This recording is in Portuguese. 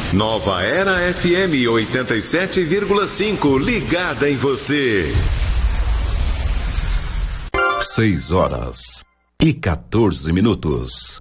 Nova Era FM 87,5, ligada em você. 6 horas e 14 minutos.